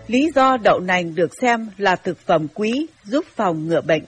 Lý do đậu nành được xem là thực phẩm quý giúp phòng ngừa bệnh.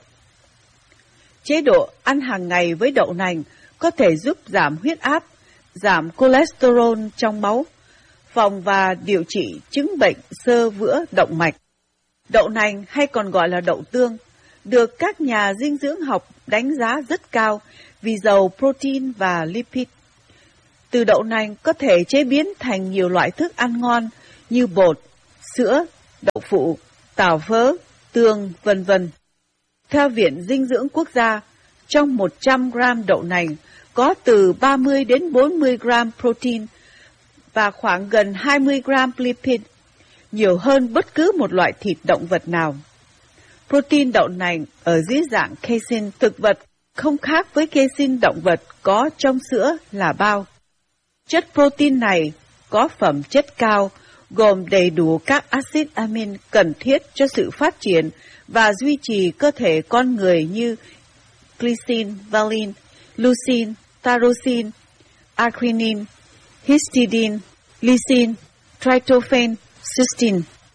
Chế độ ăn hàng ngày với đậu nành có thể giúp giảm huyết áp, giảm cholesterol trong máu, phòng và điều trị chứng bệnh xơ vữa động mạch. Đậu nành hay còn gọi là đậu tương, được các nhà dinh dưỡng học đánh giá rất cao vì giàu protein và lipid. Từ đậu nành có thể chế biến thành nhiều loại thức ăn ngon như bột, sữa, đậu phụ, tàu phớ, tương, vân vân. Theo Viện Dinh dưỡng Quốc gia, trong 100 gram đậu nành có từ 30 đến 40 gram protein và khoảng gần 20 gram lipid, nhiều hơn bất cứ một loại thịt động vật nào. Protein đậu nành ở dưới dạng casein thực vật không khác với casein động vật có trong sữa là bao. Chất protein này có phẩm chất cao, gồm đầy đủ các axit amin cần thiết cho sự phát triển và duy trì cơ thể con người như glycine, valine, leucine, tyrosine, arginine, histidine, lysine, tryptophan, cysteine.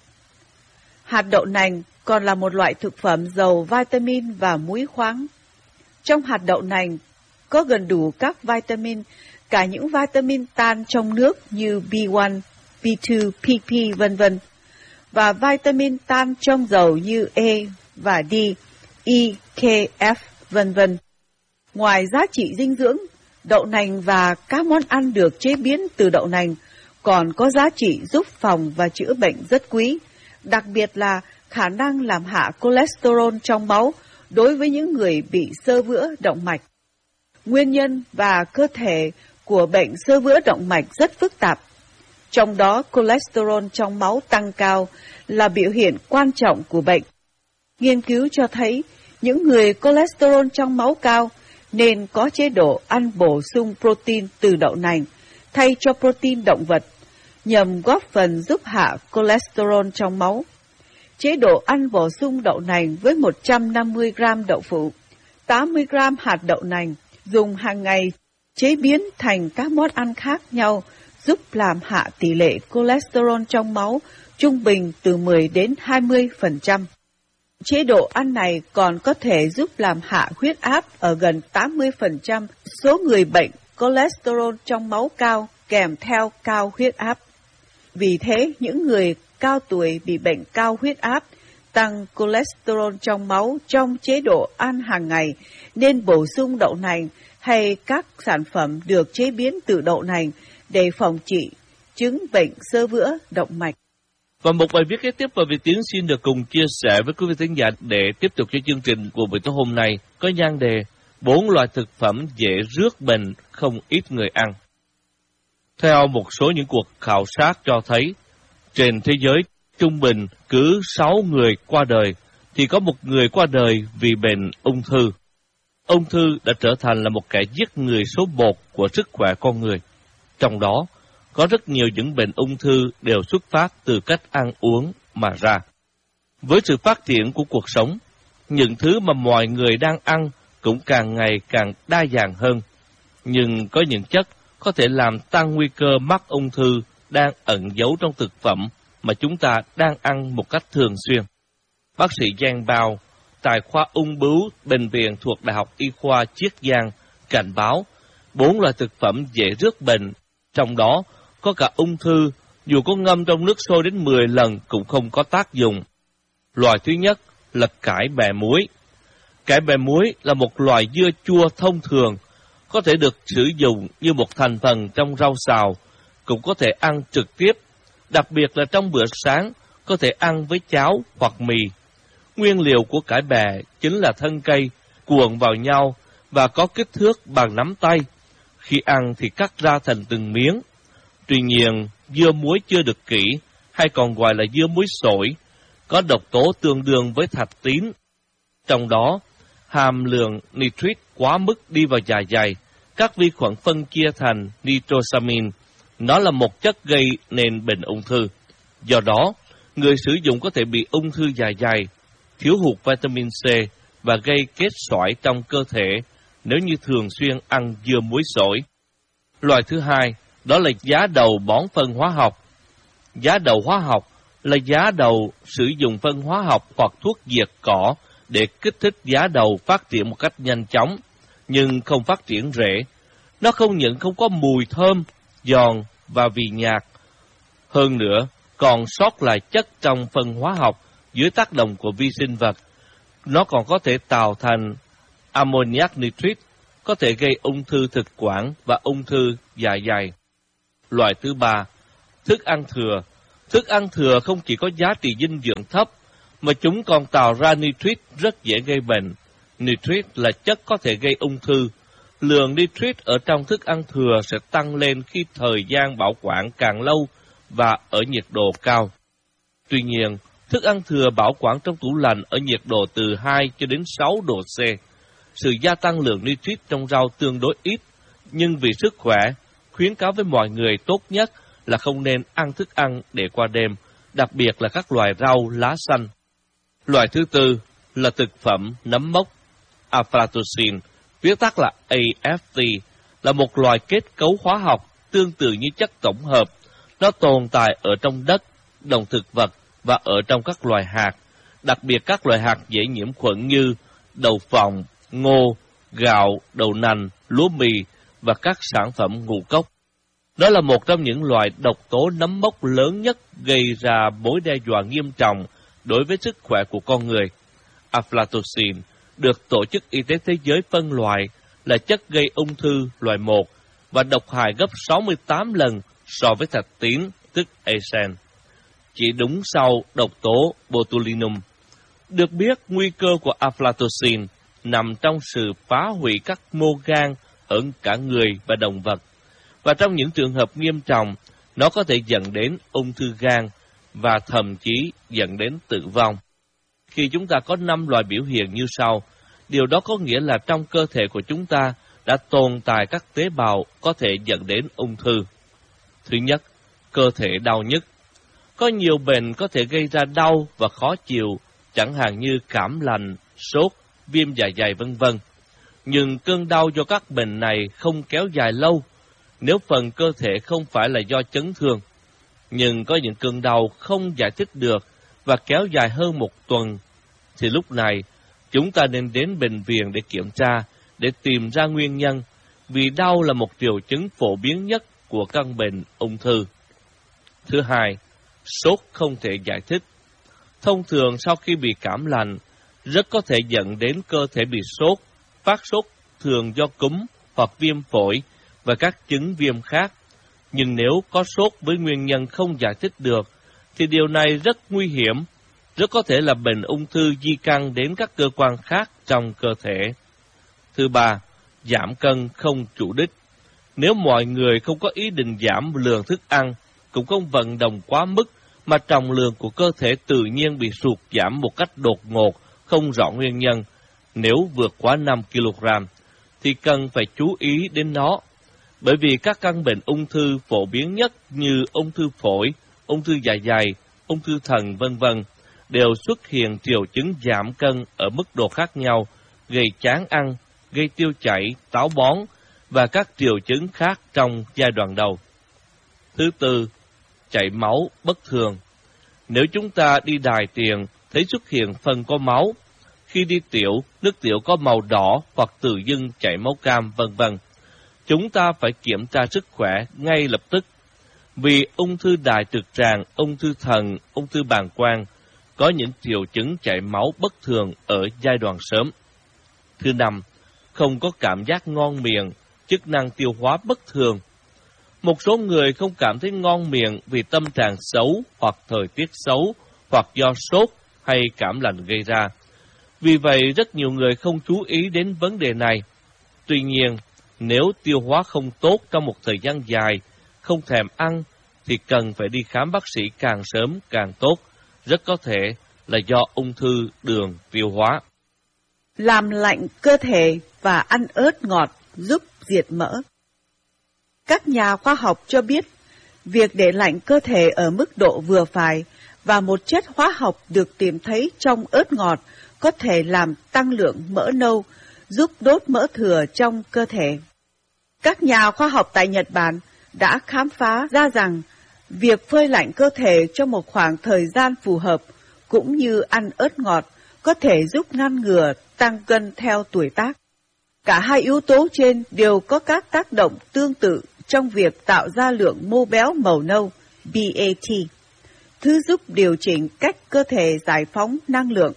Hạt đậu nành còn là một loại thực phẩm giàu vitamin và muối khoáng. Trong hạt đậu nành có gần đủ các vitamin, cả những vitamin tan trong nước như B1, B2, PP, vân, và vitamin tan trong dầu như E và D, E, K, F, vân. Ngoài giá trị dinh dưỡng, đậu nành và các món ăn được chế biến từ đậu nành còn có giá trị giúp phòng và chữa bệnh rất quý, đặc biệt là khả năng làm hạ cholesterol trong máu đối với những người bị xơ vữa động mạch. Nguyên nhân và cơ thể của bệnh xơ vữa động mạch rất phức tạp. Trong đó, cholesterol trong máu tăng cao là biểu hiện quan trọng của bệnh. Nghiên cứu cho thấy những người cholesterol trong máu cao nên có chế độ ăn bổ sung protein từ đậu nành thay cho protein động vật, nhằm góp phần giúp hạ cholesterol trong máu. Chế độ ăn bổ sung đậu nành với 150 gram đậu phụ, 80 gram hạt đậu nành dùng hàng ngày chế biến thành các món ăn khác nhau giúp làm hạ tỷ lệ cholesterol trong máu trung bình từ 10 đến 20%. Chế độ ăn này còn có thể giúp làm hạ huyết áp ở gần 80% số người bệnh cholesterol trong máu cao kèm theo cao huyết áp. Vì thế, những người cao tuổi bị bệnh cao huyết áp, tăng cholesterol trong máu trong chế độ ăn hàng ngày nên bổ sung đậu nành hay các sản phẩm được chế biến từ đậu nành để phòng trị chứng bệnh xơ vữa động mạch. Và một bài viết kế tiếp và Việt Tiến xin được cùng chia sẻ với quý vị thính giả để tiếp tục cho chương trình của buổi tối hôm nay có nhan đề 4 loại thực phẩm dễ rước bệnh không ít người ăn. Theo một số những cuộc khảo sát cho thấy, trên thế giới trung bình cứ 6 người qua đời thì có một người qua đời vì bệnh ung thư. Ung thư đã trở thành là một kẻ giết người số 1 của sức khỏe con người. Trong đó, có rất nhiều những bệnh ung thư đều xuất phát từ cách ăn uống mà ra. Với sự phát triển của cuộc sống, những thứ mà mọi người đang ăn cũng càng ngày càng đa dạng hơn. Nhưng có những chất có thể làm tăng nguy cơ mắc ung thư đang ẩn giấu trong thực phẩm mà chúng ta đang ăn một cách thường xuyên. Bác sĩ Giang Bao, tại khoa ung bướu bệnh viện thuộc Đại học Y khoa Chiết Giang cảnh báo 4 loại thực phẩm dễ rước bệnh, trong đó có cả ung thư, dù có ngâm trong nước sôi đến 10 lần cũng không có tác dụng. Loại thứ nhất là cải bẹ muối. Cải bẹ muối là một loại dưa chua thông thường, có thể được sử dụng như một thành phần trong rau xào, cũng có thể ăn trực tiếp, đặc biệt là trong bữa sáng, có thể ăn với cháo hoặc mì. Nguyên liệu của cải bẹ chính là thân cây, cuộn vào nhau và có kích thước bằng nắm tay. Khi ăn thì cắt ra thành từng miếng. Tuy nhiên, dưa muối chưa được kỹ, hay còn gọi là dưa muối sổi, có độc tố tương đương với thạch tín. Trong đó, hàm lượng nitrit quá mức đi vào dạ dày, các vi khuẩn phân chia thành nitrosamin. Nó là một chất gây nên bệnh ung thư. Do đó, người sử dụng có thể bị ung thư dạ dày, thiếu hụt vitamin C và gây kết xoải trong cơ thể nếu như thường xuyên ăn dưa muối sổi. Loại thứ hai, đó là giá đậu bón phân hóa học. Giá đậu hóa học là giá đậu sử dụng phân hóa học hoặc thuốc diệt cỏ để kích thích giá đậu phát triển một cách nhanh chóng, nhưng không phát triển rễ. Nó không những không có mùi thơm, giòn và vị nhạt, hơn nữa còn sót lại chất trong phân hóa học dưới tác động của vi sinh vật. Nó còn có thể tạo thành ammoniac nitrate, có thể gây ung thư thực quản và ung thư dạ dày. Loại thứ ba, thức ăn thừa. Thức ăn thừa không chỉ có giá trị dinh dưỡng thấp, mà chúng còn tạo ra nitrate rất dễ gây bệnh. Nitrate là chất có thể gây ung thư. Lượng nitrate ở trong thức ăn thừa sẽ tăng lên khi thời gian bảo quản càng lâu và ở nhiệt độ cao. Tuy nhiên, thức ăn thừa bảo quản trong tủ lạnh ở nhiệt độ từ 2 cho đến 6 độ C. Sự gia tăng lượng nitrate trong rau tương đối ít, nhưng vì sức khỏe, khuyến cáo với mọi người tốt nhất là không nên ăn thức ăn để qua đêm, đặc biệt là các loài rau lá xanh. Loại thứ tư là thực phẩm nấm mốc. Aflatoxin, viết tắt là AFT, là một loài kết cấu hóa học tương tự như chất tổng hợp. Nó tồn tại ở trong đất, động thực vật và ở trong các loài hạt, đặc biệt các loài hạt dễ nhiễm khuẩn như đậu phộng, ngô, gạo, đậu nành, lúa mì và các sản phẩm ngũ cốc. Đó là một trong những loài độc tố nấm mốc lớn nhất gây ra mối đe dọa nghiêm trọng đối với sức khỏe của con người. Aflatoxin được Tổ chức Y tế Thế giới phân loại là chất gây ung thư loại 1 và độc hại gấp 68 lần so với thạch tín, tức arsen, chỉ đúng sau độc tố botulinum. Được biết, nguy cơ của aflatoxin nằm trong sự phá hủy các mô gan ở cả người và động vật, và trong những trường hợp nghiêm trọng, nó có thể dẫn đến ung thư gan và thậm chí dẫn đến tử vong. Khi chúng ta có 5 loại biểu hiện như sau, điều đó có nghĩa là trong cơ thể của chúng ta đã tồn tại các tế bào có thể dẫn đến ung thư. Thứ nhất, cơ thể đau nhức. Có nhiều bệnh có thể gây ra đau và khó chịu, chẳng hạn như cảm lạnh, sốt, viêm dạ dày v.v. Nhưng cơn đau do các bệnh này không kéo dài lâu nếu phần cơ thể không phải là do chấn thương. Nhưng có những cơn đau không giải thích được và kéo dài hơn 1 tuần, thì lúc này chúng ta nên đến bệnh viện để kiểm tra, để tìm ra nguyên nhân, vì đau là một triệu chứng phổ biến nhất của căn bệnh ung thư. Thứ hai, sốt không thể giải thích. Thông thường sau khi bị cảm lạnh, rất có thể dẫn đến cơ thể bị sốt, phát sốt thường do cúm hoặc viêm phổi và các chứng viêm khác. Nhưng nếu có sốt với nguyên nhân không giải thích được, thì điều này rất nguy hiểm, rất có thể là bệnh ung thư di căn đến các cơ quan khác trong cơ thể. Thứ ba, giảm cân không chủ đích. Nếu mọi người không có ý định giảm lượng thức ăn, cũng không vận động quá mức, mà trọng lượng của cơ thể tự nhiên bị sụt giảm một cách đột ngột, không rõ nguyên nhân, nếu vượt quá 5 kg, thì cần phải chú ý đến nó. Bởi vì các căn bệnh ung thư phổ biến nhất như ung thư phổi, ung thư dạ dày, ung thư thận v.v. đều xuất hiện triệu chứng giảm cân ở mức độ khác nhau, gây chán ăn, gây tiêu chảy, táo bón và các triệu chứng khác trong giai đoạn đầu. Thứ tư, chảy máu bất thường. Nếu chúng ta đi đài tiền, thấy xuất hiện phân có máu, khi đi tiểu, nước tiểu có màu đỏ hoặc tự dưng chảy máu cam v.v. chúng ta phải kiểm tra sức khỏe ngay lập tức. Vì ung thư đại trực tràng, ung thư thận, ung thư bàng quang có những triệu chứng chảy máu bất thường ở giai đoạn sớm. Thứ năm, không có cảm giác ngon miệng, chức năng tiêu hóa bất thường. Một số người không cảm thấy ngon miệng vì tâm trạng xấu hoặc thời tiết xấu hoặc do sốt hay cảm lạnh gây ra. Vì vậy, rất nhiều người không chú ý đến vấn đề này. Tuy nhiên, nếu tiêu hóa không tốt trong một thời gian dài, không thèm ăn, thì cần phải đi khám bác sĩ càng sớm càng tốt. Rất có thể là do ung thư đường tiêu hóa. Làm lạnh cơ thể và ăn ớt ngọt giúp diệt mỡ. Các nhà khoa học cho biết, việc để lạnh cơ thể ở mức độ vừa phải và một chất hóa học được tìm thấy trong ớt ngọt có thể làm tăng lượng mỡ nâu, giúp đốt mỡ thừa trong cơ thể. Các nhà khoa học tại Nhật Bản đã khám phá ra rằng Việc phơi lạnh cơ thể trong một khoảng thời gian phù hợp, cũng như ăn ớt ngọt, có thể giúp ngăn ngừa tăng cân theo tuổi tác. Cả hai yếu tố trên đều có các tác động tương tự trong việc tạo ra lượng mô béo màu nâu, BAT, thứ giúp điều chỉnh cách cơ thể giải phóng năng lượng.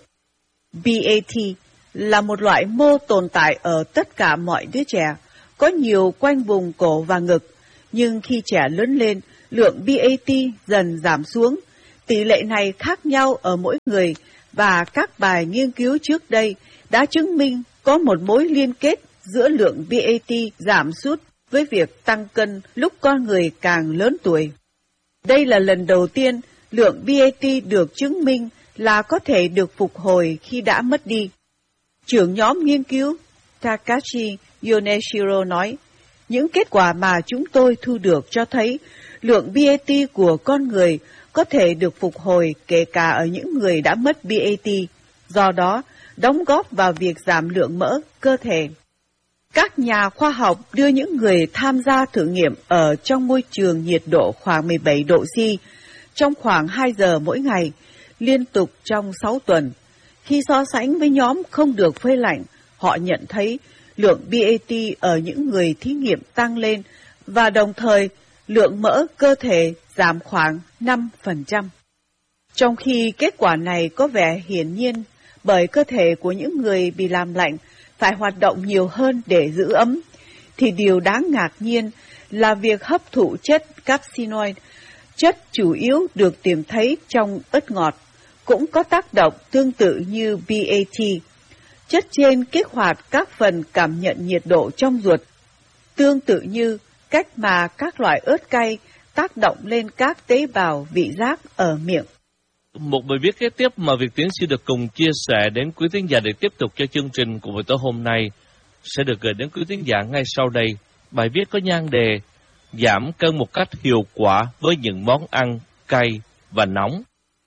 BAT là một loại mô tồn tại ở tất cả mọi đứa trẻ, có nhiều quanh vùng cổ và ngực, nhưng khi trẻ lớn lên, lượng BAT dần giảm xuống. Tỷ lệ này khác nhau ở mỗi người, và các bài nghiên cứu trước đây đã chứng minh có một mối liên kết giữa lượng BAT giảm sút với việc tăng cân lúc con người càng lớn tuổi. Đây là lần đầu tiên lượng BAT được chứng minh là có thể được phục hồi khi đã mất đi. Trưởng nhóm nghiên cứu Takashi Yoneshiro nói, những kết quả mà chúng tôi thu được cho thấy lượng BAT của con người có thể được phục hồi kể cả ở những người đã mất BAT, do đó đóng góp vào việc giảm lượng mỡ cơ thể. Các nhà khoa học đưa những người tham gia thử nghiệm ở trong môi trường nhiệt độ khoảng 17 độ C trong khoảng 2 giờ mỗi ngày, liên tục trong 6 tuần. Khi so sánh với nhóm không được phơi lạnh, họ nhận thấy lượng BAT ở những người thí nghiệm tăng lên và đồng thời lượng mỡ cơ thể giảm khoảng 5%. Trong khi kết quả này có vẻ hiển nhiên bởi cơ thể của những người bị làm lạnh phải hoạt động nhiều hơn để giữ ấm, thì điều đáng ngạc nhiên là việc hấp thụ chất capsaicin, chất chủ yếu được tìm thấy trong ớt ngọt, cũng có tác động tương tự như BAT. Chất trên kích hoạt các phần cảm nhận nhiệt độ trong ruột, tương tự như cách mà các loại ớt cay tác động lên các tế bào vị giác ở miệng. Một bài viết kế tiếp mà Việt Tiến sẽ được cùng chia sẻ đến quý thính giả để tiếp tục cho chương trình của buổi tối hôm nay sẽ được gửi đến quý thính giả ngay sau đây. Bài viết có nhan đề giảm cân một cách hiệu quả với những món ăn cay và nóng.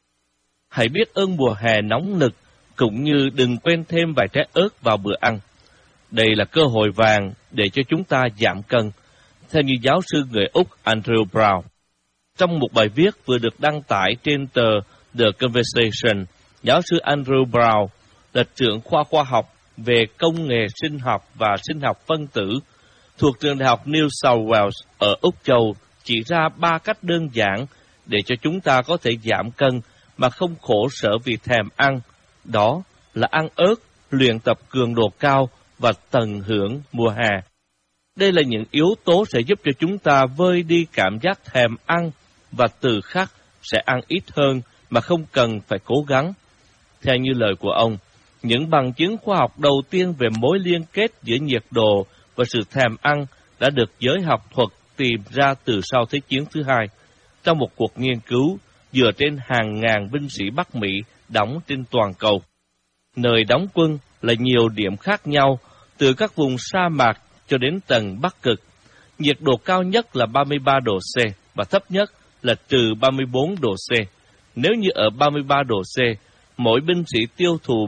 Hãy biết ơn mùa hè nóng nực, cũng như đừng quên thêm vài trái ớt vào bữa ăn. Đây là cơ hội vàng để cho chúng ta giảm cân, theo như giáo sư người Úc Andrew Brown. Trong một bài viết vừa được đăng tải trên tờ The Conversation, giáo sư Andrew Brown là trưởng khoa học về công nghệ sinh học và sinh học phân tử thuộc trường đại học New South Wales ở Úc Châu, chỉ ra 3 cách đơn giản để cho chúng ta có thể giảm cân mà không khổ sở vì thèm ăn. Đó là ăn ớt, luyện tập cường độ cao và tận hưởng mùa hè. Đây là những yếu tố sẽ giúp cho chúng ta vơi đi cảm giác thèm ăn và từ khắc sẽ ăn ít hơn mà không cần phải cố gắng. Theo như lời của ông, những bằng chứng khoa học đầu tiên về mối liên kết giữa nhiệt độ và sự thèm ăn đã được giới học thuật tìm ra từ sau Thế chiến thứ hai, trong một cuộc nghiên cứu dựa trên hàng ngàn binh sĩ Bắc Mỹ đóng trên toàn cầu. Nơi đóng quân là nhiều điểm khác nhau, từ các vùng sa mạc cho đến tầng Bắc Cực. Nhiệt độ cao nhất là 33 độ C và thấp nhất là trừ 34 độ C. Nếu như ở 33 độ C, mỗi binh sĩ tiêu thụ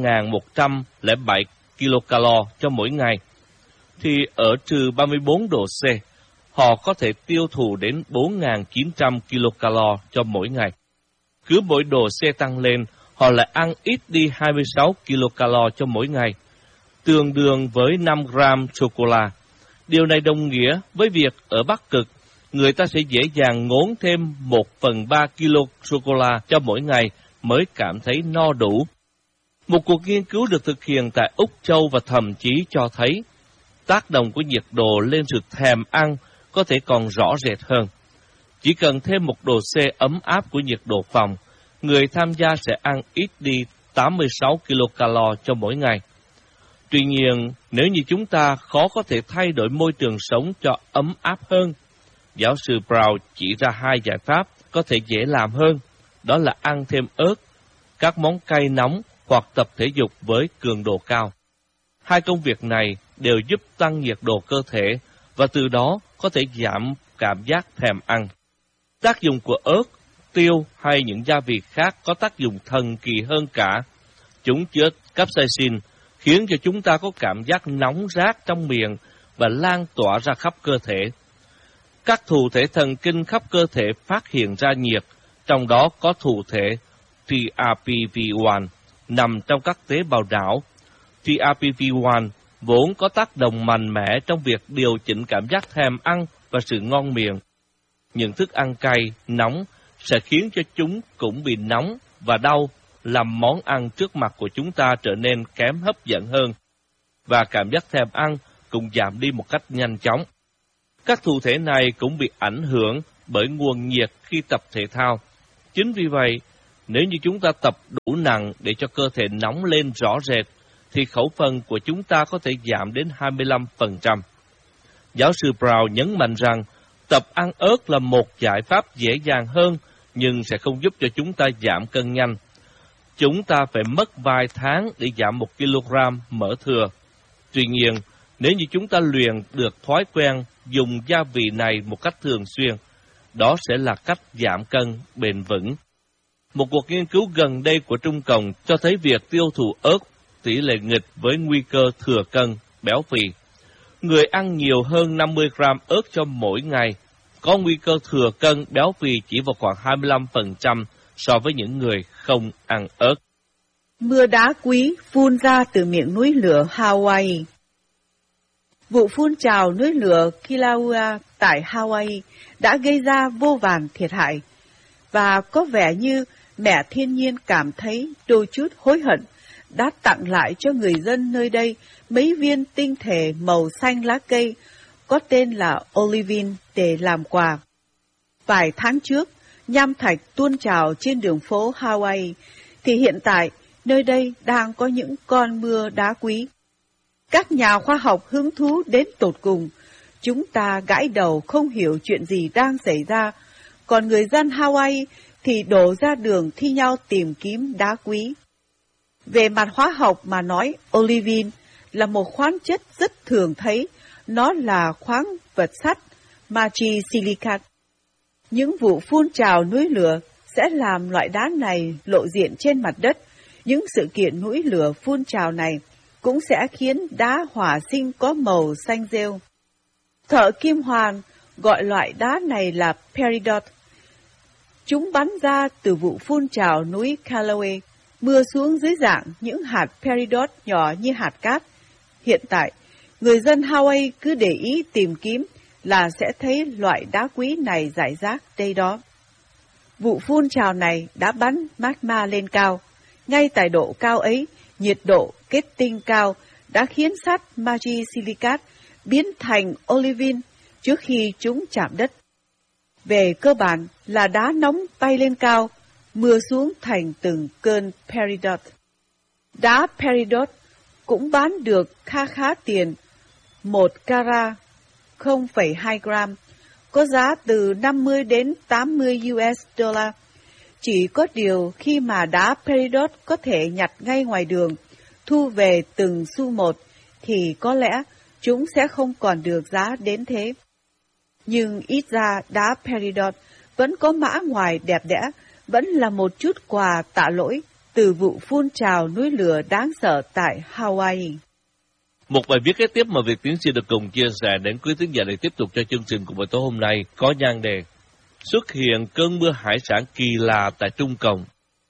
3.107 kilocalo cho mỗi ngày, thì ở trừ 34 độ C, họ có thể tiêu thụ đến 4.900 kilocalo cho mỗi ngày. Cứ mỗi độ C tăng lên, họ lại ăn ít đi 26 kilocalo cho mỗi ngày, tương đương với 5 gram sô-cô-la. Điều này đồng nghĩa với việc ở Bắc Cực, người ta sẽ dễ dàng ngốn thêm 1/3 kilo sô-cô-la cho mỗi ngày mới cảm thấy no đủ. Một cuộc nghiên cứu được thực hiện tại Úc Châu và thậm chí cho thấy tác động của nhiệt độ lên sự thèm ăn có thể còn rõ rệt hơn. Chỉ cần thêm 1 độ C ấm áp của nhiệt độ phòng, người tham gia sẽ ăn ít đi 86 kilocalo cho mỗi ngày. Tuy nhiên, nếu như chúng ta khó có thể thay đổi môi trường sống cho ấm áp hơn, giáo sư Brown chỉ ra 2 giải pháp có thể dễ làm hơn, đó là ăn thêm ớt, các món cay nóng hoặc tập thể dục với cường độ cao. 2 công việc này đều giúp tăng nhiệt độ cơ thể và từ đó có thể giảm cảm giác thèm ăn. Tác dụng của ớt, tiêu hay những gia vị khác có tác dụng thần kỳ hơn cả. Chúng chứa capsaicin, khiến cho chúng ta có cảm giác nóng rát trong miệng và lan tỏa ra khắp cơ thể. Các thụ thể thần kinh khắp cơ thể phát hiện ra nhiệt, trong đó có thụ thể TRPV1 nằm trong các tế bào não. TRPV1 vốn có tác động mạnh mẽ trong việc điều chỉnh cảm giác thèm ăn và sự ngon miệng. Những thức ăn cay, nóng sẽ khiến cho chúng cũng bị nóng và đau, làm món ăn trước mặt của chúng ta trở nên kém hấp dẫn hơn, và cảm giác thèm ăn cũng giảm đi một cách nhanh chóng. Các thụ thể này cũng bị ảnh hưởng bởi nguồn nhiệt khi tập thể thao. Chính vì vậy, nếu như chúng ta tập đủ nặng để cho cơ thể nóng lên rõ rệt, thì khẩu phần của chúng ta có thể giảm đến 25%. Giáo sư Brown nhấn mạnh rằng, tập ăn ớt là một giải pháp dễ dàng hơn, nhưng sẽ không giúp cho chúng ta giảm cân nhanh. Chúng ta phải mất vài tháng để giảm 1 kg mỡ thừa. Tuy nhiên, nếu như chúng ta luyện được thói quen dùng gia vị này một cách thường xuyên, đó sẽ là cách giảm cân bền vững. Một cuộc nghiên cứu gần đây của Trung Cộng cho thấy việc tiêu thụ ớt tỷ lệ nghịch với nguy cơ thừa cân, béo phì. Người ăn nhiều hơn 50 gram ớt cho mỗi ngày có nguy cơ thừa cân, béo phì chỉ vào khoảng 25% so với những người không ăn ớt. Mưa đá quý phun ra từ miệng núi lửa Hawaii. Vụ phun trào núi lửa Kilauea tại Hawaii đã gây ra vô vàn thiệt hại, và có vẻ như mẹ thiên nhiên cảm thấy đôi chút hối hận đã tặng lại cho người dân nơi đây mấy viên tinh thể màu xanh lá cây có tên là olivine để làm quà. Vài tháng trước, nham thạch tuôn trào trên đường phố Hawaii, thì hiện tại nơi đây đang có những con mưa đá quý. Các nhà khoa học hứng thú đến tột cùng, chúng ta gãi đầu không hiểu chuyện gì đang xảy ra, còn người dân Hawaii thì đổ ra đường thi nhau tìm kiếm đá quý. Về mặt hóa học mà nói, olivine là một khoáng chất rất thường thấy, nó là khoáng vật sắt, magie silicate. Những vụ phun trào núi lửa sẽ làm loại đá này lộ diện trên mặt đất. Những sự kiện núi lửa phun trào này cũng sẽ khiến đá hỏa sinh có màu xanh rêu. Thợ kim hoàn gọi loại đá này là peridot. Chúng bắn ra từ vụ phun trào núi Kilauea, mưa xuống dưới dạng những hạt peridot nhỏ như hạt cát. Hiện tại, người dân Hawaii cứ để ý tìm kiếm là sẽ thấy loại đá quý này rải rác đây đó. Vụ phun trào này đã bắn magma lên cao. Ngay tại độ cao ấy, nhiệt độ kết tinh cao đã khiến sắt magie silicate biến thành olivine trước khi chúng chạm đất. Về cơ bản là đá nóng bay lên cao, mưa xuống thành từng cơn peridot. Đá peridot cũng bán được khá tiền, 1 carat 0,2 gram, có giá từ 50 đến 80 US dollar. Chỉ có điều khi mà đá peridot có thể nhặt ngay ngoài đường, thu về từng xu một, thì có lẽ chúng sẽ không còn được giá đến thế. Nhưng ít ra đá peridot vẫn có mã ngoài đẹp đẽ, vẫn là một chút quà tạ lỗi từ vụ phun trào núi lửa đáng sợ tại Hawaii. Một bài viết kế tiếp mà Việt Tiến xin được cùng chia sẻ đến quý thính giả để tiếp tục cho chương trình của buổi tối hôm nay có nhan đề xuất hiện cơn mưa hải sản kỳ lạ tại Trung Cộng.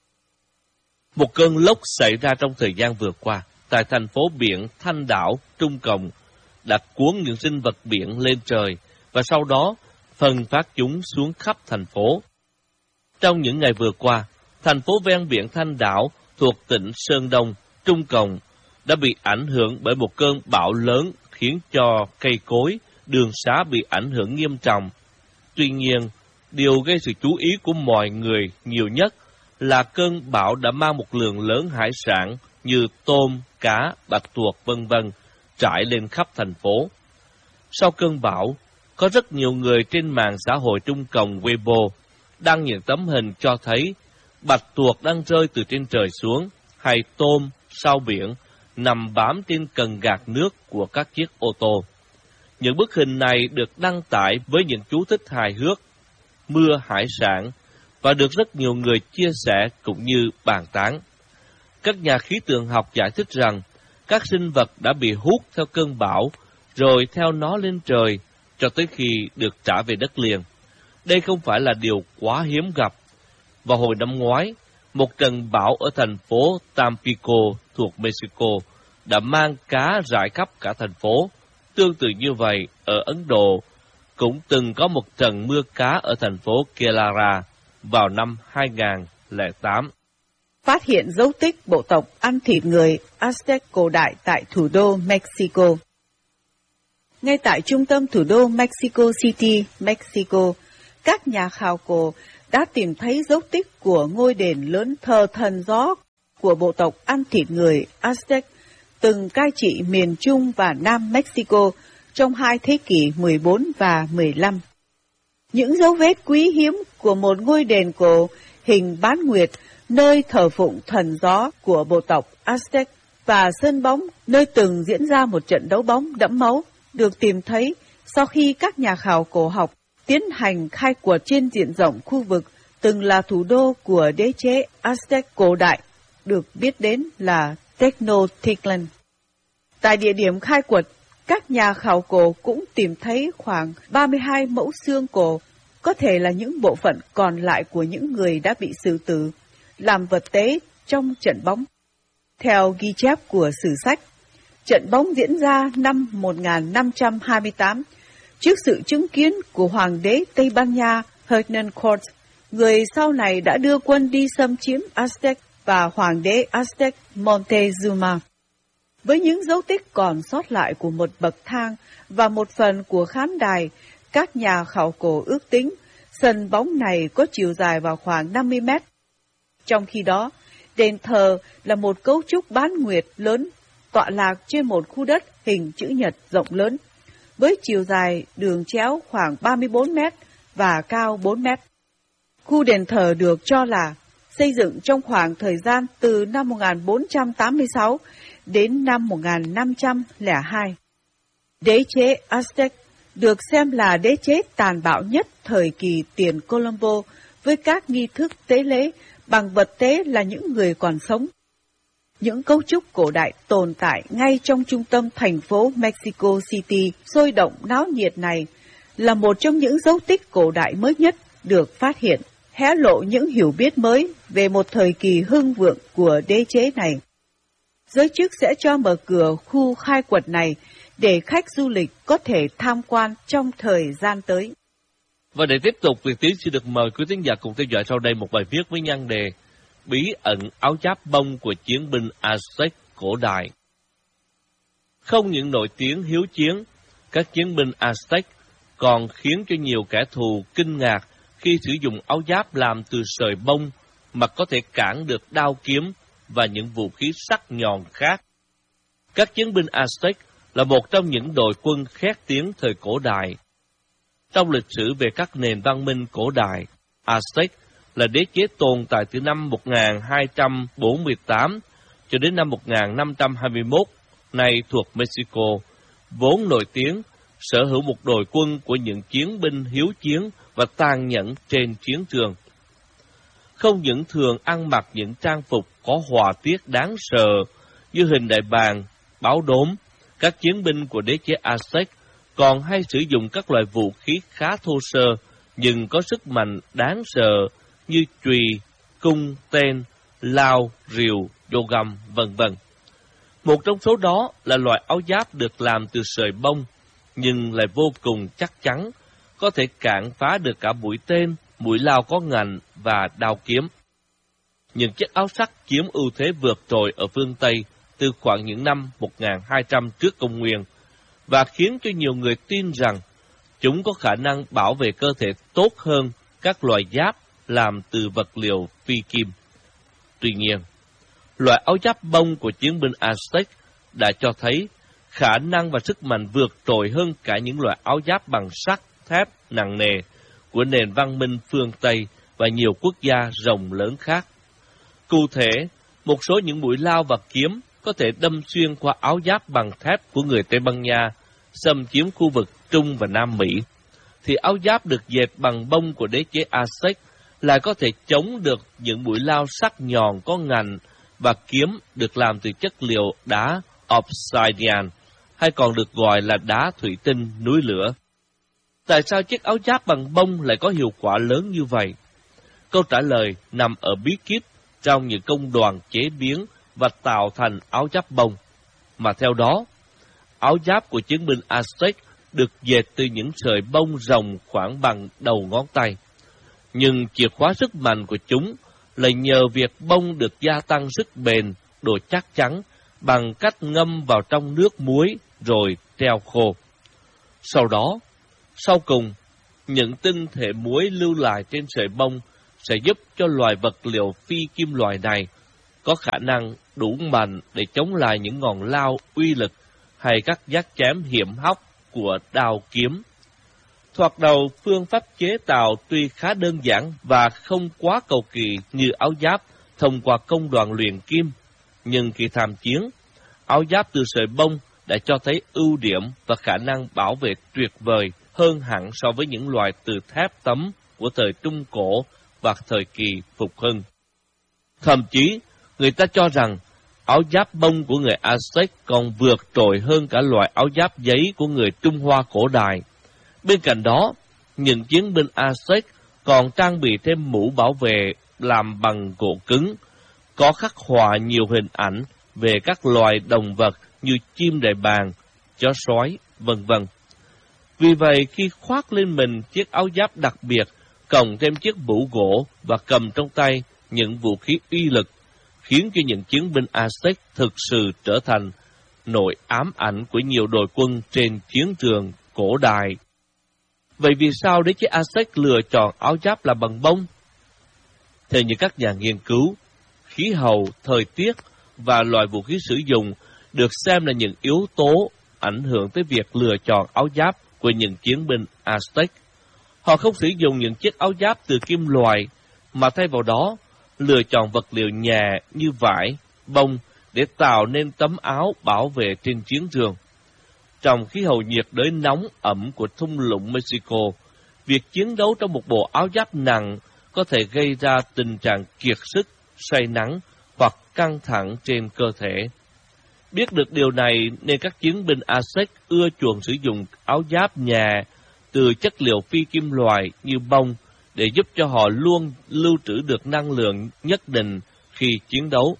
Một cơn lốc xảy ra trong thời gian vừa qua tại thành phố biển Thanh Đảo, Trung Cộng đã cuốn những sinh vật biển lên trời và sau đó phân phát chúng xuống khắp thành phố. Trong những ngày vừa qua, thành phố ven biển Thanh Đảo thuộc tỉnh Sơn Đông, Trung Cộng đã bị ảnh hưởng bởi một cơn bão lớn khiến cho cây cối, đường xá bị ảnh hưởng nghiêm trọng. Tuy nhiên, điều gây sự chú ý của mọi người nhiều nhất là cơn bão đã mang một lượng lớn hải sản như tôm, cá, bạch tuộc v.v. trải lên khắp thành phố. Sau cơn bão, có rất nhiều người trên mạng xã hội Trung Cộng Weibo đăng những tấm hình cho thấy bạch tuộc đang rơi từ trên trời xuống, hay tôm, sao biển nằm bám trên cần gạt nước của các chiếc ô tô. Những bức hình này được đăng tải với những chú thích hài hước, mưa hải sản, và được rất nhiều người chia sẻ cũng như bàn tán. Các nhà khí tượng học giải thích rằng các sinh vật đã bị hút theo cơn bão, rồi theo nó lên trời, cho tới khi được trả về đất liền. Đây không phải là điều quá hiếm gặp. Vào hồi năm ngoái, một trận bão ở thành phố Tampico thuộc Mexico đã mang cá rải khắp cả thành phố. Tương tự như vậy, ở Ấn Độ cũng từng có một trận mưa cá ở thành phố Kerala vào năm 2008. Phát hiện dấu tích bộ tộc ăn thịt người Aztec cổ đại tại thủ đô Mexico. Ngay tại trung tâm thủ đô Mexico City, Mexico, các nhà khảo cổ đã tìm thấy dấu tích của ngôi đền lớn thờ thần gió của bộ tộc ăn thịt người Aztec từng cai trị miền Trung và Nam Mexico trong 2 thế kỷ 14 và 15. Những dấu vết quý hiếm của một ngôi đền cổ hình bán nguyệt nơi thờ phụng thần gió của bộ tộc Aztec và sân bóng nơi từng diễn ra một trận đấu bóng đẫm máu được tìm thấy sau khi các nhà khảo cổ học tiến hành khai quật trên diện rộng khu vực từng là thủ đô của đế chế Aztec cổ đại, được biết đến là Tenochtitlan. Tại địa điểm khai quật, các nhà khảo cổ cũng tìm thấy khoảng 32 mẫu xương cổ, có thể là những bộ phận còn lại của những người đã bị xử tử, làm vật tế trong trận bóng. Theo ghi chép của sử sách, trận bóng diễn ra năm 1528, trước sự chứng kiến của Hoàng đế Tây Ban Nha Hernán Cortés, người sau này đã đưa quân đi xâm chiếm Aztec, và Hoàng đế Aztec Montezuma. Với những dấu tích còn sót lại của một bậc thang và một phần của khán đài, các nhà khảo cổ ước tính sân bóng này có chiều dài vào khoảng 50 mét. Trong khi đó, đền thờ là một cấu trúc bán nguyệt lớn tọa lạc trên một khu đất hình chữ nhật rộng lớn, với chiều dài đường chéo khoảng 34 mét và cao 4 mét. Khu đền thờ được cho là xây dựng trong khoảng thời gian từ năm 1486 đến năm 1502. Đế chế Aztec được xem là đế chế tàn bạo nhất thời kỳ tiền Colombo, với các nghi thức tế lễ bằng vật tế là những người còn sống. Những cấu trúc cổ đại tồn tại ngay trong trung tâm thành phố Mexico City sôi động náo nhiệt này là một trong những dấu tích cổ đại mới nhất được phát hiện, hé lộ những hiểu biết mới về một thời kỳ hưng vượng của đế chế này. Giới chức sẽ cho mở cửa khu khai quật này để khách du lịch có thể tham quan trong thời gian tới. Và để tiếp tục, Việt Tiến xin được mời quý thính giả cùng theo dõi sau đây một bài viết với nhan đề Bí ẩn áo giáp bông của chiến binh Aztec cổ đại. Không những nổi tiếng hiếu chiến, các chiến binh Aztec còn khiến cho nhiều kẻ thù kinh ngạc khi sử dụng áo giáp làm từ sợi bông mà có thể cản được đao kiếm và những vũ khí sắc nhọn khác. Các chiến binh Aztec là một trong những đội quân khét tiếng thời cổ đại. Trong lịch sử về các nền văn minh cổ đại, Aztec là đế chế tồn tại từ năm 1248 cho đến năm 1521, nay thuộc Mexico, vốn nổi tiếng sở hữu một đội quân của những chiến binh hiếu chiến và tàn nhẫn trên chiến trường. Không những thường ăn mặc những trang phục có họa tiết đáng sợ như hình đại bàng, báo đốm, các chiến binh của đế chế Aztec còn hay sử dụng các loại vũ khí khá thô sơ nhưng có sức mạnh đáng sợ như chùy, cung, tên, lao, rìu, dao găm, vân vân. Một trong số đó là loại áo giáp được làm từ sợi bông nhưng lại vô cùng chắc chắn, có thể cản phá được cả mũi tên, mũi lao có ngành và đao kiếm. Những chiếc áo sắt chiếm ưu thế vượt trội ở phương Tây từ khoảng những năm 1200 trước công nguyên và khiến cho nhiều người tin rằng chúng có khả năng bảo vệ cơ thể tốt hơn các loại giáp làm từ vật liệu phi kim. Tuy nhiên, loại áo giáp bông của chiến binh Aztec đã cho thấy khả năng và sức mạnh vượt trội hơn cả những loại áo giáp bằng sắt, thép nặng nề của nền văn minh phương Tây và nhiều quốc gia rộng lớn khác. Cụ thể, một số những mũi lao và kiếm có thể đâm xuyên qua áo giáp bằng thép của người Tây Ban Nha xâm chiếm khu vực Trung và Nam Mỹ, thì áo giáp được dệt bằng bông của đế chế Aztec lại có thể chống được những mũi lao sắc nhọn có ngành và kiếm được làm từ chất liệu đá obsidian, hay còn được gọi là đá thủy tinh núi lửa. Tại sao chiếc áo giáp bằng bông lại có hiệu quả lớn như vậy? Câu trả lời nằm ở bí kíp trong những công đoạn chế biến và tạo thành áo giáp bông. Mà theo đó, áo giáp của chiến binh Aztec được dệt từ những sợi bông rộng khoảng bằng đầu ngón tay. Nhưng chìa khóa sức mạnh của chúng là nhờ việc bông được gia tăng sức bền, độ chắc chắn bằng cách ngâm vào trong nước muối rồi treo khô. Sau cùng, những tinh thể muối lưu lại trên sợi bông sẽ giúp cho loài vật liệu phi kim loại này có khả năng đủ mạnh để chống lại những ngọn lao uy lực hay các nhát chém hiểm hóc của đao kiếm. Thoạt đầu, phương pháp chế tạo tuy khá đơn giản và không quá cầu kỳ như áo giáp thông qua công đoạn luyện kim, nhưng khi tham chiến, áo giáp từ sợi bông đã cho thấy ưu điểm và khả năng bảo vệ tuyệt vời hơn hẳn so với những loại từ thép tấm của thời Trung Cổ và thời kỳ Phục Hưng. Thậm chí, người ta cho rằng áo giáp bông của người Aztec còn vượt trội hơn cả loại áo giáp giấy của người Trung Hoa cổ đại. Bên cạnh đó, những chiến binh Aztec còn trang bị thêm mũ bảo vệ làm bằng gỗ cứng, có khắc họa nhiều hình ảnh về các loài động vật như chim đại bàng, chó sói, vân vân. Vì vậy, khi khoác lên mình chiếc áo giáp đặc biệt, cộng thêm chiếc mũ gỗ và cầm trong tay những vũ khí uy lực, khiến cho những chiến binh Aztec thực sự trở thành nỗi ám ảnh của nhiều đội quân trên chiến trường cổ đại. Vậy vì sao đế chế Aztec lựa chọn áo giáp làm bằng bông? Theo như các nhà nghiên cứu, khí hậu, thời tiết và loại vũ khí sử dụng được xem là những yếu tố ảnh hưởng tới việc lựa chọn áo giáp của những chiến binh Aztec. Họ không sử dụng những chiếc áo giáp từ kim loại, mà thay vào đó lựa chọn vật liệu nhẹ như vải, bông để tạo nên tấm áo bảo vệ trên chiến trường. Trong khí hậu nhiệt đới nóng ẩm của thung lũng Mexico, việc chiến đấu trong một bộ áo giáp nặng có thể gây ra tình trạng kiệt sức, say nắng hoặc căng thẳng trên cơ thể. Biết được điều này nên các chiến binh Aztec ưa chuộng sử dụng áo giáp nhẹ từ chất liệu phi kim loại như bông để giúp cho họ luôn lưu trữ được năng lượng nhất định khi chiến đấu.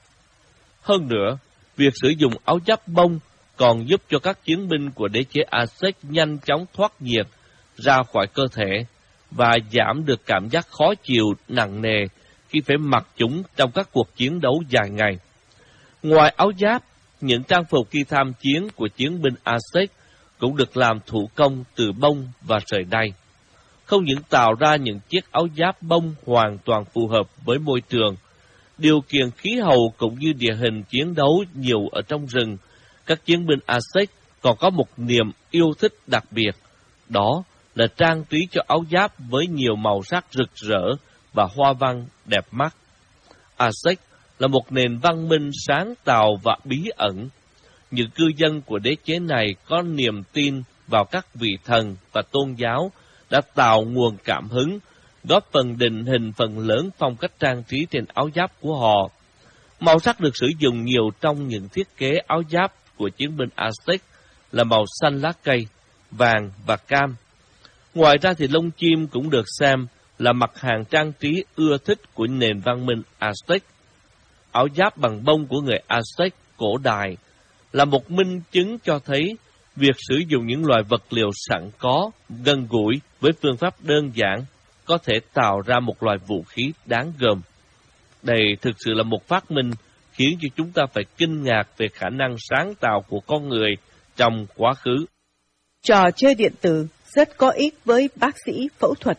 Hơn nữa, việc sử dụng áo giáp bông còn giúp cho các chiến binh của đế chế Aztec nhanh chóng thoát nhiệt ra khỏi cơ thể và giảm được cảm giác khó chịu nặng nề khi phải mặc chúng trong các cuộc chiến đấu dài ngày. Ngoài áo giáp, những trang phục khi tham chiến của chiến binh Aztec cũng được làm thủ công từ bông và sợi đay. Không những tạo ra những chiếc áo giáp bông hoàn toàn phù hợp với môi trường, điều kiện khí hậu cũng như địa hình chiến đấu nhiều ở trong rừng, các chiến binh Aztec còn có một niềm yêu thích đặc biệt, đó là trang trí cho áo giáp với nhiều màu sắc rực rỡ và hoa văn đẹp mắt. Aztec là một nền văn minh sáng tạo và bí ẩn. Những cư dân của đế chế này có niềm tin vào các vị thần và tôn giáo đã tạo nguồn cảm hứng, góp phần định hình phần lớn phong cách trang trí trên áo giáp của họ. Màu sắc được sử dụng nhiều trong những thiết kế áo giáp của chiến binh Aztec là màu xanh lá cây, vàng và cam. Ngoài ra thì lông chim cũng được xem là mặt hàng trang trí ưa thích của nền văn minh Aztec. Áo giáp bằng bông của người Aztec cổ đại là một minh chứng cho thấy việc sử dụng những loại vật liệu sẵn có, gần gũi với phương pháp đơn giản có thể tạo ra một loại vũ khí đáng gờm. Đây thực sự là một phát minh khiến cho chúng ta phải kinh ngạc về khả năng sáng tạo của con người trong quá khứ. Trò chơi điện tử rất có ích với bác sĩ phẫu thuật.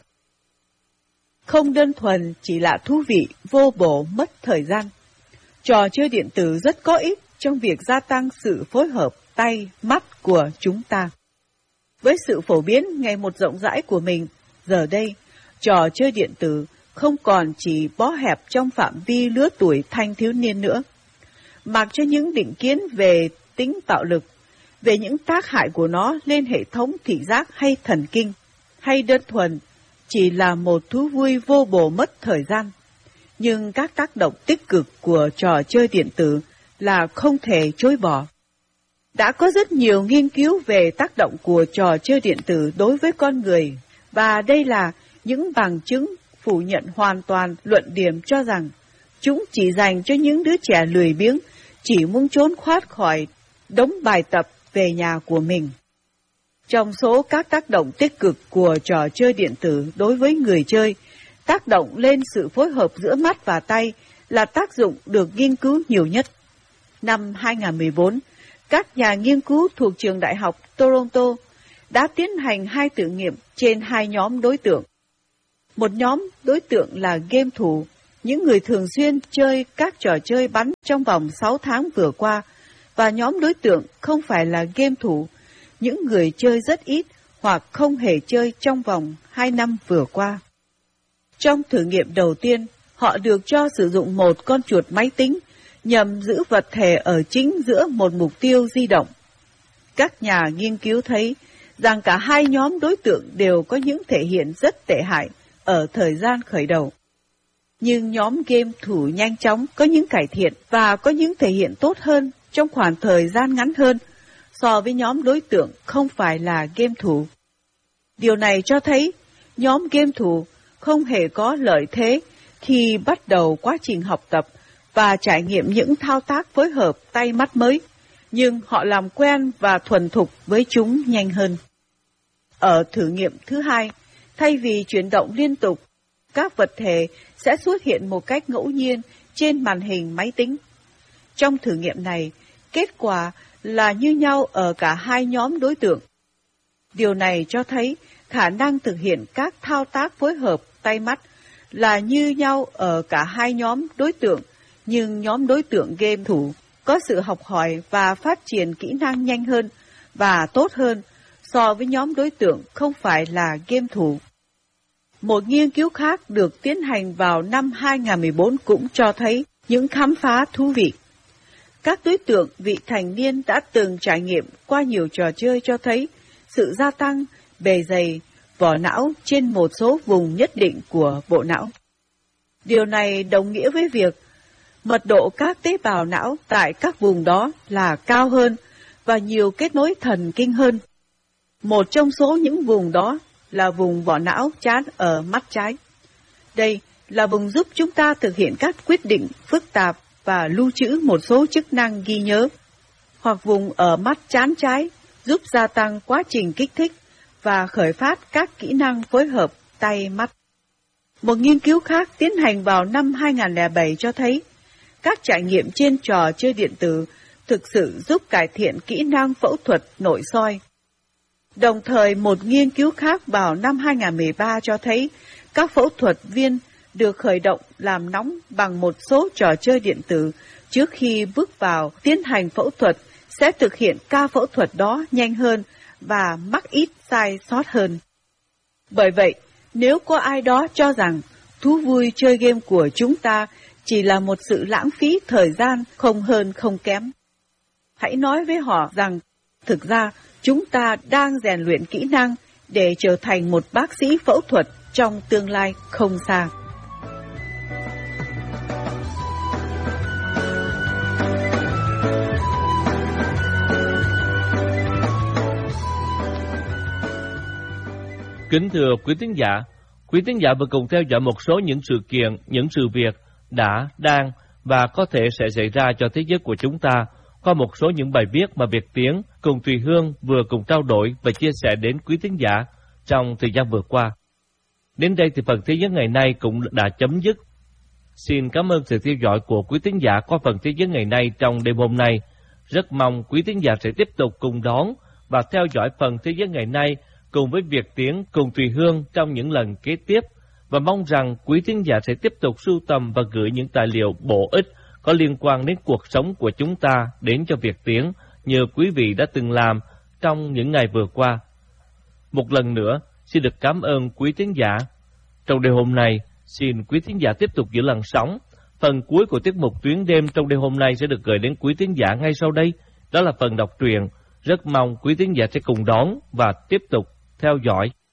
Không đơn thuần chỉ là thú vị, vô bổ, mất thời gian. Trò chơi điện tử rất có ích trong việc gia tăng sự phối hợp tay, mắt của chúng ta. Với sự phổ biến ngày một rộng rãi của mình, giờ đây, trò chơi điện tử không còn chỉ bó hẹp trong phạm vi lứa tuổi thanh thiếu niên nữa. Mặc cho những định kiến về tính bạo lực, về những tác hại của nó lên hệ thống thị giác hay thần kinh, hay đơn thuần chỉ là một thú vui vô bổ mất thời gian. Nhưng các tác động tích cực của trò chơi điện tử là không thể chối bỏ. Đã có rất nhiều nghiên cứu về tác động của trò chơi điện tử đối với con người, và đây là những bằng chứng phủ nhận hoàn toàn luận điểm cho rằng chúng chỉ dành cho những đứa trẻ lười biếng, chỉ muốn trốn thoát khỏi đống bài tập về nhà của mình. Trong số các tác động tích cực của trò chơi điện tử đối với người chơi, tác động lên sự phối hợp giữa mắt và tay là tác dụng được nghiên cứu nhiều nhất. Năm 2014, các nhà nghiên cứu thuộc trường đại học Toronto đã tiến hành 2 thử nghiệm trên 2 nhóm đối tượng. Một nhóm đối tượng là game thủ, những người thường xuyên chơi các trò chơi bắn trong vòng 6 tháng vừa qua, và nhóm đối tượng không phải là game thủ, những người chơi rất ít hoặc không hề chơi trong vòng 2 năm vừa qua. Trong thử nghiệm đầu tiên, họ được cho sử dụng một con chuột máy tính nhằm giữ vật thể ở chính giữa một mục tiêu di động. Các nhà nghiên cứu thấy rằng cả 2 nhóm đối tượng đều có những thể hiện rất tệ hại ở thời gian khởi đầu. Nhưng nhóm game thủ nhanh chóng có những cải thiện và có những thể hiện tốt hơn trong khoảng thời gian ngắn hơn so với nhóm đối tượng không phải là game thủ. Điều này cho thấy nhóm game thủ không hề có lợi thế khi bắt đầu quá trình học tập và trải nghiệm những thao tác phối hợp tay mắt mới, nhưng họ làm quen và thuần thục với chúng nhanh hơn. Ở thử nghiệm thứ 2, thay vì chuyển động liên tục, các vật thể sẽ xuất hiện một cách ngẫu nhiên trên màn hình máy tính. Trong thử nghiệm này, kết quả là như nhau ở cả 2 nhóm đối tượng. Điều này cho thấy khả năng thực hiện các thao tác phối hợp tay mắt là như nhau ở cả 2 nhóm đối tượng, nhưng nhóm đối tượng game thủ có sự học hỏi và phát triển kỹ năng nhanh hơn và tốt hơn so với nhóm đối tượng không phải là game thủ. Một nghiên cứu khác được tiến hành vào năm 2014 cũng cho thấy những khám phá thú vị. Các đối tượng vị thành niên đã từng trải nghiệm qua nhiều trò chơi cho thấy sự gia tăng bề dày vỏ não trên một số vùng nhất định của bộ não. Điều này đồng nghĩa với việc mật độ các tế bào não tại các vùng đó là cao hơn và nhiều kết nối thần kinh hơn. Một trong số những vùng đó là vùng vỏ não trán ở mắt trái. Đây là vùng giúp chúng ta thực hiện các quyết định phức tạp và lưu trữ một số chức năng ghi nhớ, hoặc vùng ở mắt trán trái giúp gia tăng quá trình kích thích và khởi phát các kỹ năng phối hợp tay mắt. Một nghiên cứu khác tiến hành vào năm 2007 cho thấy các trải nghiệm trên trò chơi điện tử thực sự giúp cải thiện kỹ năng phẫu thuật nội soi. Đồng thời, một nghiên cứu khác vào năm 2013 cho thấy các phẫu thuật viên được khởi động làm nóng bằng một số trò chơi điện tử trước khi bước vào tiến hành phẫu thuật sẽ thực hiện ca phẫu thuật đó nhanh hơn và mắc ít sai sót hơn. Bởi vậy, nếu có ai đó cho rằng thú vui chơi game của chúng ta chỉ là một sự lãng phí thời gian không hơn không kém, hãy nói với họ rằng thực ra chúng ta đang rèn luyện kỹ năng để trở thành một bác sĩ phẫu thuật trong tương lai không xa. Kính thưa quý thính giả vừa cùng theo dõi một số những sự kiện, những sự việc đã, đang và có thể sẽ xảy ra cho thế giới của chúng ta qua một số những bài viết mà Việt Tiến cùng Thùy Hương vừa cùng trao đổi và chia sẻ đến quý thính giả trong thời gian vừa qua. Đến đây thì phần Thế giới ngày nay cũng đã chấm dứt. Xin cảm ơn sự theo dõi của quý thính giả qua phần Thế giới ngày nay trong đêm hôm nay. Rất mong quý thính giả sẽ tiếp tục cùng đón và theo dõi phần Thế giới ngày nay cùng với Việt Tiến cùng Thùy Hương trong những lần kế tiếp, và mong rằng quý thính giả sẽ tiếp tục sưu tầm và gửi những tài liệu bổ ích có liên quan đến cuộc sống của chúng ta đến cho Việt Tiến như quý vị đã từng làm trong những ngày vừa qua. Một lần nữa, xin được cảm ơn quý thính giả. Trong đêm hôm nay, xin quý thính giả tiếp tục giữ làn sóng. Phần cuối của tiết mục Tuyến Đêm trong đêm hôm nay sẽ được gửi đến quý thính giả ngay sau đây. Đó là phần đọc truyện. Rất mong quý thính giả sẽ cùng đón và tiếp tục theo dõi.